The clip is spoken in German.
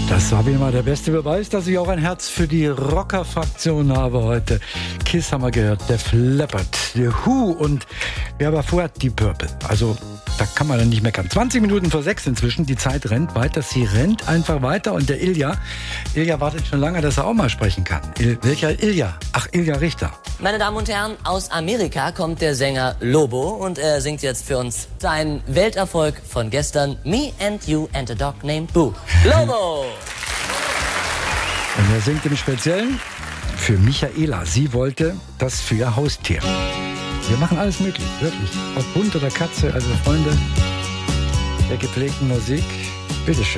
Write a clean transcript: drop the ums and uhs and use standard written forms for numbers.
Das war wieder mal der beste Beweis, dass ich auch ein Herz für die Rocker-Fraktion habe heute. Kiss haben wir gehört, Def Leppard, The Who und wer war vorher? Deep Purple. Also da kann man dann nicht meckern. 20 Minuten vor 6 inzwischen, die Zeit rennt weiter, sie rennt einfach weiter und der Ilja wartet schon lange, dass er auch mal sprechen kann. Welcher Ilja? Ach, Ilja Richter. Meine Damen und Herren, aus Amerika kommt der Sänger Lobo und er singt jetzt für uns seinen Welterfolg von gestern, Me and You and a Dog Named Boo. Lobo! Und er singt im Speziellen für Michaela. Sie wollte das für ihr Haustier. Wir machen alles möglich, wirklich. Ob Hund oder Katze, also Freunde der gepflegten Musik. Bitteschön.